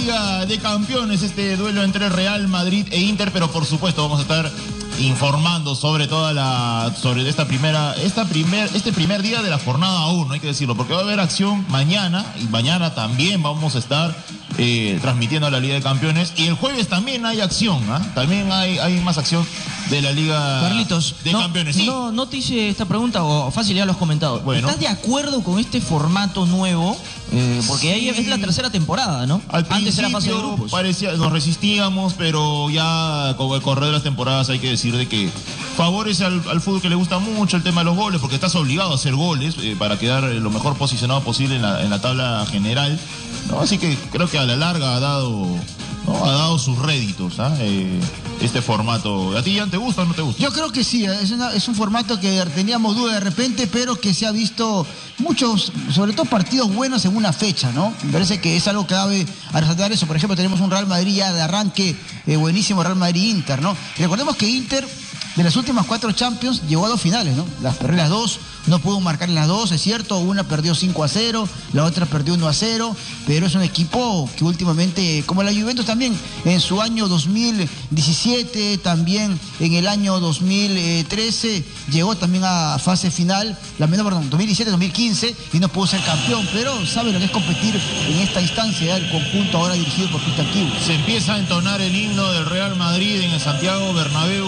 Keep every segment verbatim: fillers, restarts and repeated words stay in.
Liga de Campeones, este duelo entre Real Madrid e Inter, pero por supuesto vamos a estar informando sobre toda la, sobre esta primera, esta primer, este primer día de la jornada uno, hay que decirlo, porque va a haber acción mañana, y mañana también vamos a estar eh, transmitiendo la Liga de Campeones, y el jueves también hay acción, ¿eh? También hay, hay más acción de la Liga Carlitos, de no, Campeones. ¿Sí? No, no te hice esta pregunta, o fácil ya lo has comentado. Bueno. ¿Estás de acuerdo con este formato nuevo? Eh, porque Sí. ahí es la tercera temporada, ¿no? Al Antes era fase de principio grupos. parecía, nos resistíamos, pero ya con el correr de las temporadas hay que decir de que favorece al, al fútbol que le gusta mucho el tema de los goles, porque estás obligado a hacer goles eh, para quedar lo mejor posicionado posible en la, en la tabla general, ¿no? Así que creo que a la larga ha dado, ¿no? ha dado sus réditos, ¿ah? eh, este formato. ¿A ti, Jan, te gusta o no te gusta? Yo creo que sí, es, una, es un formato que teníamos duda de repente, pero que se ha visto muchos, sobre todo partidos buenos en una fecha, ¿no? Me parece que es algo que cabe a resaltar eso. Por ejemplo, tenemos un Real Madrid ya de arranque eh, buenísimo, Real Madrid-Inter, ¿no? Y recordemos que Inter, de las últimas cuatro Champions, llegó a dos finales, ¿no? Las perdió las dos, no pudo marcar en las dos, es cierto, una perdió cinco a cero, la otra perdió uno a cero, pero es un equipo que últimamente, como la Juventus también, en su año dos mil diecisiete, también en el año dos mil trece, llegó también a fase final, la menor, perdón, dos mil diecisiete dos mil quince, y no pudo ser campeón, pero sabe lo que es competir en esta instancia, el conjunto ahora dirigido por Cristian Kibu. Se empieza a entonar el himno del Real Madrid en el Santiago Bernabéu.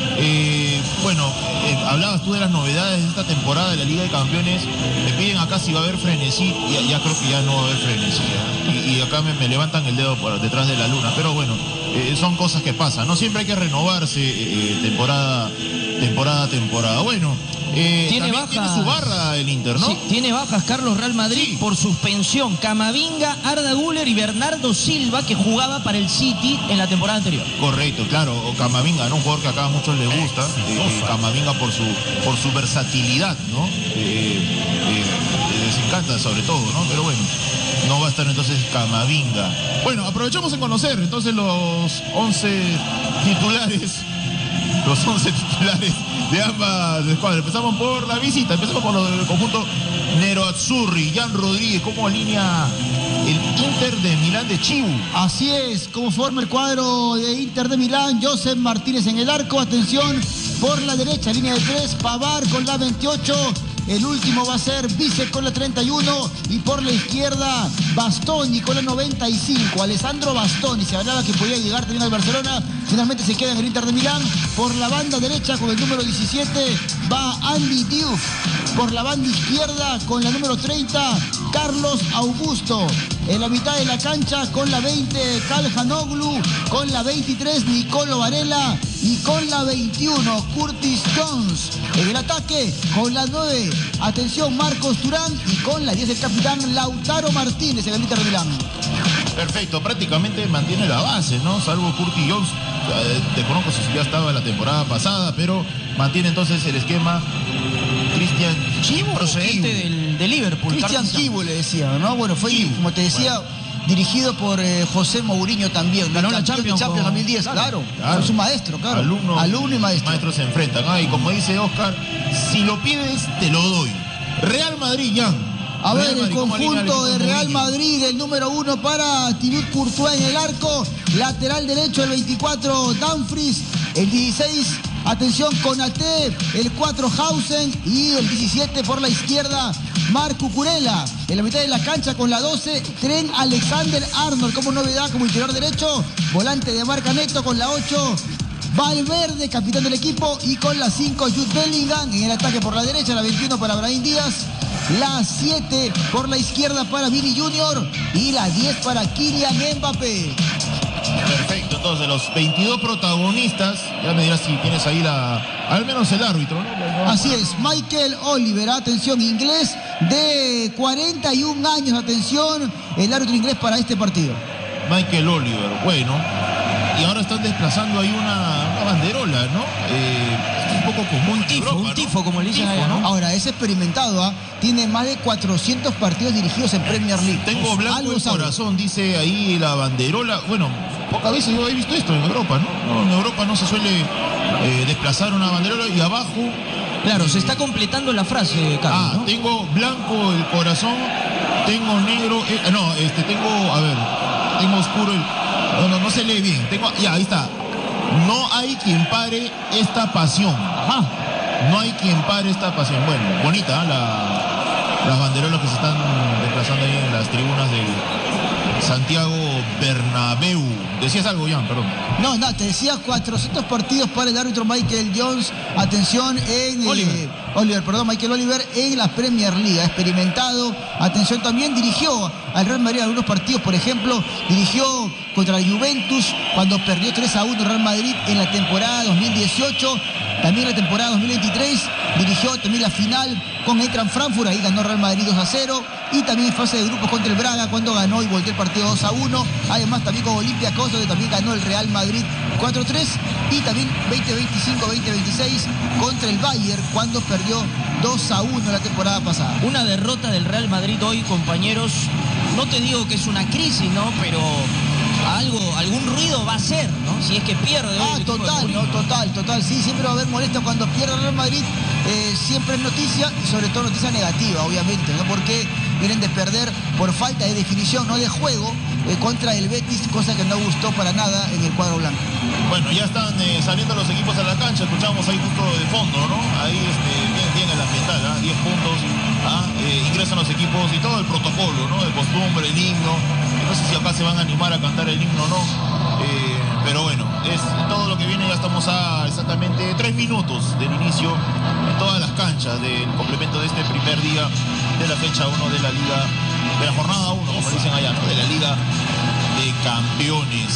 Eh, bueno, eh, hablabas tú de las novedades de esta temporada de la Liga de Campeones. Me piden acá si va a haber frenesí. Ya, ya creo que ya no va a haber frenesí, ¿eh? y, y acá me, me levantan el dedo por detrás de la luna. Pero bueno, eh, son cosas que pasan, ¿no? Siempre hay que renovarse eh, temporada, temporada, temporada. Bueno, eh, Tiene también bajas. tiene su barra el Inter, ¿no? Sí, tiene bajas Carlos Real Madrid Sí. por suspensión. Camavinga, Arda Güler y Bernardo Silva, que jugaba para el City en la temporada anterior. Correcto, claro, o Camavinga, ¿no? Un jugador que acá a muchos les gusta, eh, Camavinga por su, por su versatilidad, ¿no? Eh, eh, les encanta sobre todo, ¿no? Pero bueno, no va a estar entonces Camavinga. Bueno, aprovechamos en conocer entonces los once titulares, los once titulares de ambas escuadras. Empezamos por la visita, empezamos por los del conjunto Nero Azzurri, Jan Rodríguez, ¿cómo alinea el Inter de Milán de Chivu? Así es, como forma el cuadro de Inter de Milán, Josep Martínez en el arco, atención, por la derecha, línea de tres, Pavard con la veintiocho, el último va a ser Vice con la treinta y uno, y por la izquierda, Bastoni con la noventa y cinco, Alessandro Bastoni, se hablaba que podía llegar también al Barcelona, finalmente se queda en el Inter de Milán. Por la banda derecha con el número diecisiete va Andy Diouf, por la banda izquierda con la número treinta, Carlos Augusto. En la mitad de la cancha con la veinte, Calhanoglu, con la veintitrés, Nicolo Varela, y con la veintiuno, Curtis Jones. En el ataque con la nueve, atención, Marcos Turán, y con la diez el capitán Lautaro Martínez en el Inter de Milán. Perfecto, prácticamente mantiene la base, ¿no? Salvo Curtis Jones, eh, te conozco si ya estaba la temporada pasada, pero mantiene entonces el esquema Cristian Chivo, Procedente del, de Liverpool. Cristian Carlos. Kibu le decía, ¿no? Bueno, fue, Kibu, como te decía, bueno. dirigido por eh, José Mourinho también. Ganó el la campeón de Champions con- dos mil diez, claro. Claro. Es un maestro, claro. Alumno, Alumno y maestro. Maestros se enfrentan. Ah, y como dice Oscar, si lo pides, te lo doy. Real Madrid, Jan. A Real ver, el Madrid, ¿cómo alinea el conjunto equipo de Real Mourinho? Madrid, el número uno para Thibaut Courtois en el arco, lateral derecho el veinticuatro, Dumfries, el dieciséis, atención, Konaté, el cuatro, Hausen, y el diecisiete por la izquierda, Marc Cucurella. En la mitad de la cancha con la doce, Trent Alexander-Arnold como novedad, como interior derecho, volante de marca Neto con la ocho, Valverde, capitán del equipo, y con la cinco, Jude Bellingham. En el ataque por la derecha, la veintiuno para Brahim Díaz, la siete por la izquierda para Vini Junior y la diez para Kylian Mbappé. Perfecto, entonces los veintidós protagonistas, ya me dirás si tienes ahí la, al menos el árbitro, ¿no? Así es, Michael Oliver, atención, inglés de cuarenta y un años, atención, el árbitro inglés para este partido. Michael Oliver, bueno. Y ahora están desplazando ahí una, una banderola, ¿no? Eh, esto es un poco común. Un tifo, en Europa, un ¿no? tifo, como le dicen Tifo, allá, ¿no? Ahora, es experimentado, ¿ah? Tiene más de cuatrocientos partidos dirigidos en Premier League. Tengo blanco Algo el sabe. corazón, dice ahí la banderola. Bueno, pocas veces yo he visto esto en Europa, ¿no? No, en Europa no se suele eh, desplazar una banderola y abajo. Claro, se está completando la frase, Carlos, Ah, ¿no? tengo blanco el corazón, tengo negro. eh, no, este, tengo, a ver. tengo oscuro el... No, no, no se lee bien. Tengo... Ya, ahí está. No hay quien pare esta pasión. Ajá. No hay quien pare esta pasión. Bueno, bonita, ¿eh? La, las banderolas que se están desplazando ahí en las tribunas del Santiago Bernabéu. Decías algo, Jan, perdón. No, no, te decía cuatrocientos partidos para el árbitro Michael Jones. Atención en... Oliver. Eh, Oliver, perdón, Michael Oliver en la Premier League. Experimentado. Atención, también dirigió al Real Madrid en algunos partidos. Por ejemplo, dirigió contra la Juventus cuando perdió tres a uno el Real Madrid en la temporada dos mil dieciocho. También en la temporada dos mil veintitrés dirigió también la final con Eintracht Frankfurt. Ahí ganó Real Madrid dos a cero. Y también en fase de grupos contra el Braga cuando ganó y volteó el partido dos a uno. Además también con Olympiacos, donde también ganó el Real Madrid cuatro a tres. Y también veinte veinticinco, veinte veintiséis contra el Bayern cuando perdió dos a uno la temporada pasada. Una derrota del Real Madrid hoy, compañeros. No te digo que es una crisis, ¿no? Pero algo, algún ruido va a ser, ¿no? Si es que pierde hoy Ah, el equipo de total, no, Mourinho. total, total. Sí, siempre va a haber molestia cuando pierde el Real Madrid. Eh, siempre es noticia y sobre todo noticia negativa, obviamente, ¿no? Porque vienen de perder por falta de definición, no de juego, eh, contra el Betis, cosa que no gustó para nada en el cuadro blanco. Bueno, ya están eh, saliendo los equipos a la cancha. Escuchamos ahí justo de fondo, ¿no? Ahí este, bien, bien el ambiental, ¿ah? diez puntos. ¿ah? Eh, ingresan los equipos y todo el protocolo, ¿no? De costumbre, el himno. No sé si acá se van a animar a cantar el himno o no. Eh, pero bueno, es todo lo que viene. Ya estamos a exactamente tres minutos del inicio en todas las canchas del complemento de este primer día de la fecha uno de la Liga, de la jornada uno, como dicen allá, ¿no? De la Liga de Campeones.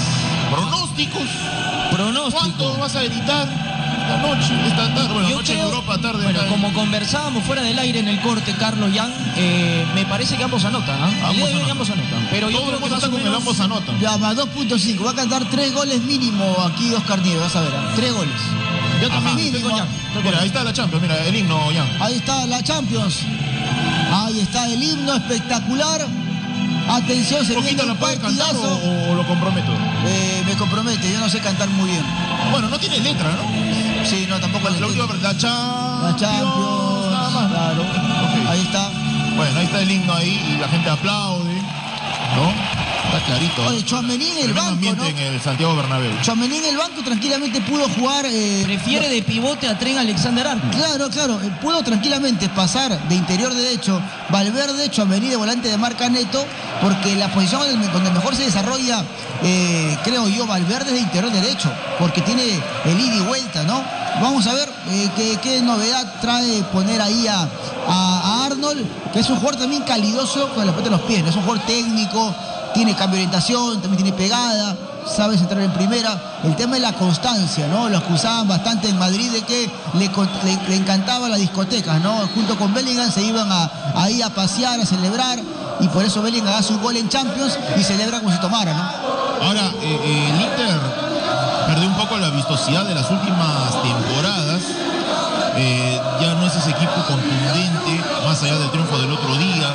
Pronósticos. Pronóstico. ¿Cuánto vas a editar esta noche, esta tarde? Bueno, Yo noche creo- en Europa, tarde Bueno, acá en- como conversábamos fuera del aire en el corte, Carlos Jan, eh, me parece que ambos anotan, ¿ah? El Ambos día de hoy anotan. ambos anotan. Pero yo Todo el creo que mundo más está o con el menos... ambos anotan. Ya va dos punto cinco, va a cantar tres goles mínimo aquí Oscar Nieves, vas a ver, ¿ah? tres goles. Yo también Ajá. estoy con Jan. Estoy con Mira, Jan. ahí está la Champions, mira, el himno, Jan. Ahí está la Champions. Ahí está el himno espectacular. Atención, se ¿Un viene poquito un lo puede cantar partidazo. o, o lo comprometo? Eh, me compromete, yo no sé cantar muy bien. Bueno, no tiene letra, ¿no? Sí, no, tampoco le La última, entiendo. la Champions. La Champions, Nada más. claro. Ok. Ahí está. Bueno, ahí está el himno ahí y la gente aplaude, ¿no? Está clarito. Oye, Tchouaméni en el Tremendo banco, ambiente ¿no? en el Santiago Bernabéu. Tchouaméni en el banco tranquilamente pudo jugar. eh, Prefiere de pivote a Tren Alexander-Arnold. Claro, claro, eh, pudo tranquilamente pasar de interior derecho Valverde, Tchouaméni de volante de marca neto, porque la posición donde donde mejor se desarrolla, eh, creo yo, Valverde es de interior derecho, porque tiene el ida y vuelta, ¿no? Vamos a ver eh, qué, qué novedad trae poner ahí a, a- a Arnold, que es un jugador también calidoso con la pelota en los pies, ¿no? Es un jugador técnico, tiene cambio de orientación, también tiene pegada, sabe centrar en primera. El tema es la constancia, ¿no? Los que usaban bastante en Madrid de que le, con- le, le encantaba las discotecas, ¿no? Junto con Bellingham se iban a, ahí a pasear, a celebrar, y por eso Bellingham hace un gol en Champions y celebra como si tomara, ¿no? Ahora, eh, eh, el Inter perdió un poco la vistosidad de las últimas temporadas. Eh, ya no es ese equipo contundente, más allá del triunfo del otro día.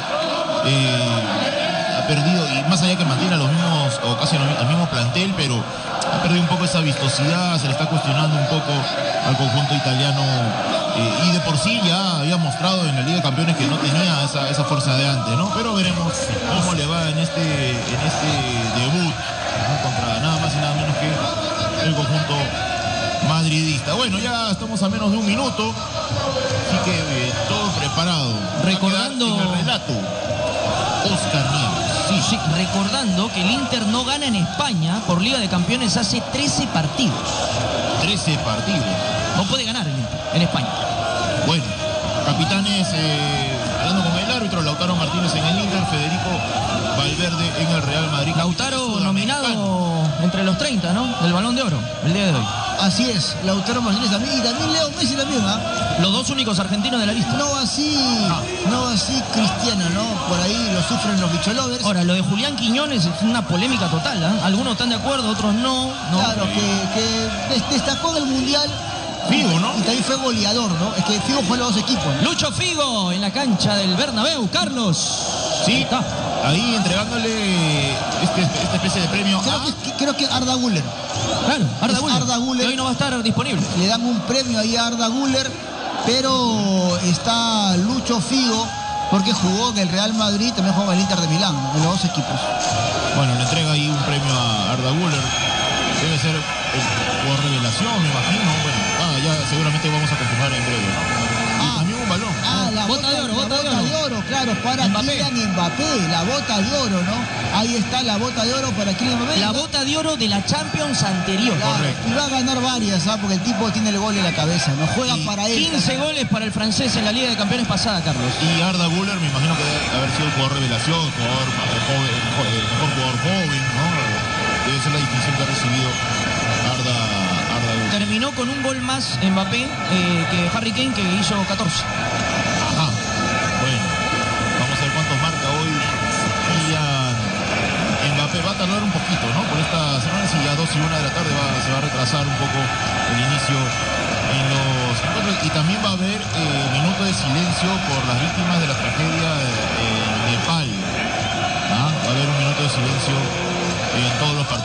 Eh, ha perdido, y más allá que mantiene a los mismos, o casi al mismo plantel, pero ha perdido un poco esa vistosidad, se le está cuestionando un poco al conjunto italiano. Eh, y de por sí ya había mostrado en la Liga de Campeones que no tenía esa, esa fuerza de antes, ¿no? Pero veremos cómo le va en este, en este debut, ¿no? Contra nada más y nada menos que el conjunto madridista. Bueno, ya estamos a menos de un minuto, así que eh, todo preparado. Recordando- Va a quedar en el relato, Oscar Nieves. Sí, sí, recordando que el Inter no gana en España por Liga de Campeones hace trece partidos. trece partidos. No puede ganar el Inter en España. Bueno, capitanes, eh, hablando con el árbitro, Lautaro Martínez en el Inter, Federico Valverde en el Real Madrid. Lautaro Capitán sudamericano. nominado entre los treinta, ¿no? Del Balón de Oro, el día de hoy. Así es, Lautaro Martínez también, y también Leo Messi también, ¿ah? Los dos únicos argentinos de la lista. No así, no así Cristiano, ¿no? Por ahí lo sufren los bicholovers. Ahora, lo de Julián Quiñones es una polémica total, ¿ah? Algunos están de acuerdo, otros no. no. Claro, que, que des- destacó del Mundial. Figo, ¿no? Y también fue goleador, ¿no? Es que Figo fue los dos equipos, ¿no? Lucho Figo en la cancha del Bernabéu, Carlos. Ahí Sí, está. ahí entregándole este, esta especie de premio Creo a... que, creo que Arda Güler. Claro, Arda Es Güler. Arda Güler. Que hoy no va a estar disponible. Le dan un premio ahí a Arda Güler, pero está Lucho Figo porque jugó en el Real Madrid, también jugó en el Inter de Milán, en los dos equipos. Bueno, le entrega ahí un premio a Arda Güler. Debe ser el, por revelación, me imagino. Bueno, ah, ya seguramente vamos a confirmar en breve. Y Ah. también un balón. Ah, la Bota de oro, la bota de bota oro. de oro, claro, para Mbappé. Kylian Mbappé, la bota de oro, ¿no? Ahí está la bota de oro para Kylian Mbappé. La Y va- bota de oro de la Champions anterior. claro, correcto. y va a ganar varias, ¿ah? Porque el tipo tiene el gol en la cabeza, no juega Y para él. quince goles para el francés en la Liga de Campeones pasada, Carlos. Y Arda Güler me imagino que debe haber sido el jugador revelación, jugador eh, joven, jo- eh, mejor jugador joven, ¿no? Debe ser la distinción que ha recibido Arda, Arda Güler. Terminó con un gol más Mbappé eh, que Harry Kane, que hizo catorce. Ajá. Bueno, vamos a ver cuántos marca hoy Kylian Mbappé. Va a tardar un poquito, ¿no? Por esta semana, si ya dos y una de la tarde va, se va a retrasar un poco el inicio en los encuentros. Y también va a haber eh, minuto de silencio por las víctimas de la tragedia eh, en Nepal. ¿Ah? Va a haber un minuto de silencio en todos los partidos.